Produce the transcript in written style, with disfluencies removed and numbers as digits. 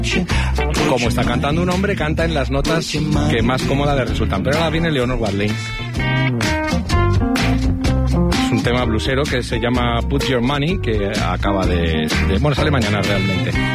Como está cantando un hombre, canta en las notas que más cómodas le resultan. Pero ahora viene Leonard Wadley. Es un tema blusero que se llama Put Your Money, que acaba bueno, sale mañana realmente.